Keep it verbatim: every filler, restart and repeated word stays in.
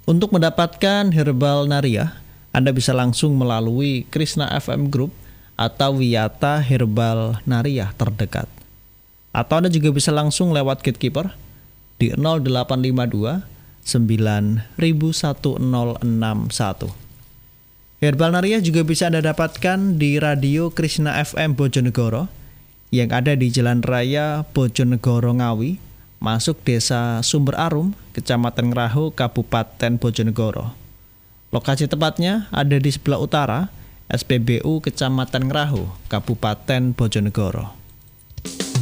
Untuk mendapatkan Herbal Naria, Anda bisa langsung melalui Krishna F M Group atau Wiyata Herbal Naria terdekat. Atau Anda juga bisa langsung lewat Gatekeeper di nol delapan lima dua sembilan satu nol enam satu. Herbal Naria juga bisa Anda dapatkan di Radio Krishna F M Bojonegoro yang ada di Jalan Raya Bojonegoro Ngawi, masuk Desa Sumber Arum, Kecamatan Ngerahu, Kabupaten Bojonegoro. Lokasi tepatnya ada di sebelah utara S P B U Kecamatan Ngerahu, Kabupaten Bojonegoro.